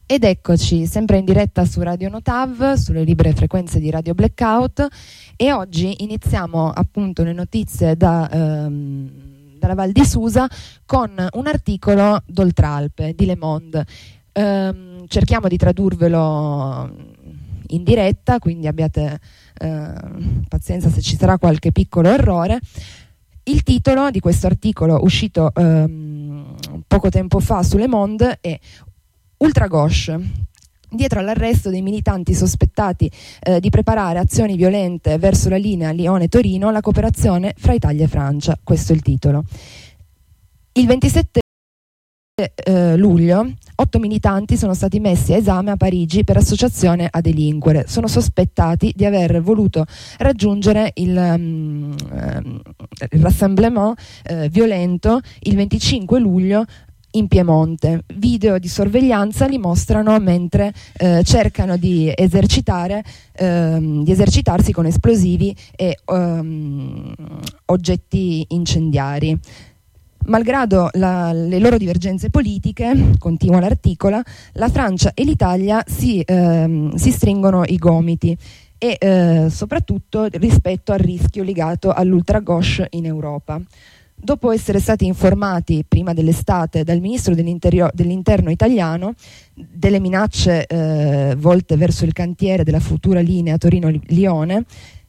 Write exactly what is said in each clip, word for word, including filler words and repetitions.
Ed eccoci, sempre in diretta su Radio Notav, sulle libere frequenze di Radio Blackout, e oggi iniziamo appunto le notizie da, ehm, dalla Val di Susa con un articolo d'Oltralpe, di Le Monde. Ehm, cerchiamo di tradurvelo in diretta, quindi abbiate eh, pazienza se ci sarà qualche piccolo errore. Il titolo di questo articolo, uscito ehm, poco tempo fa su Le Monde, è Ultra Gauche. Dietro all'arresto dei militanti sospettati eh, di preparare azioni violente verso la linea Lione-Torino, la cooperazione fra Italia e Francia. Questo è il titolo. Il ventisette eh, luglio, otto militanti sono stati messi a esame a Parigi per associazione a delinquere. Sono sospettati di aver voluto raggiungere il, um, um, il rassemblement eh, violento il venticinque luglio in Piemonte. Video di sorveglianza li mostrano mentre eh, cercano di esercitare ehm, di esercitarsi con esplosivi e ehm, oggetti incendiari. Malgrado la, le loro divergenze politiche, continua l'articolo, la Francia e l'Italia si, ehm, si stringono i gomiti e eh, soprattutto rispetto al rischio legato all'ultra gauche in Europa. Dopo essere stati informati prima dell'estate dal ministro dell'interno italiano delle minacce eh, volte verso il cantiere della futura linea Torino-Lione,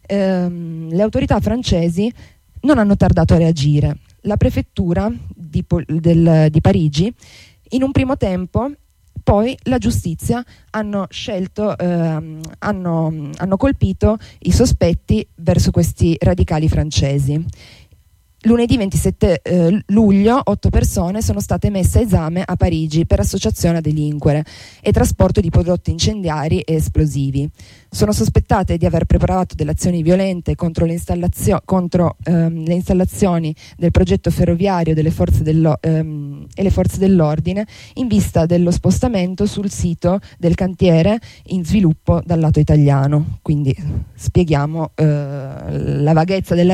ehm, le autorità francesi non hanno tardato a reagire. La prefettura di, del, di Parigi, in un primo tempo, poi la giustizia hanno scelto, ehm, hanno, hanno colpito i sospetti verso questi radicali francesi. Lunedì ventisette eh, luglio otto persone sono state messe a esame a Parigi per associazione a delinquere e trasporto di prodotti incendiari e esplosivi. Sono sospettate di aver preparato delle azioni violente contro le, installazio- contro, ehm, le installazioni del progetto ferroviario delle forze dello- ehm, e le forze dell'ordine in vista dello spostamento sul sito del cantiere in sviluppo dal lato italiano. Quindi spieghiamo eh, la vaghezza della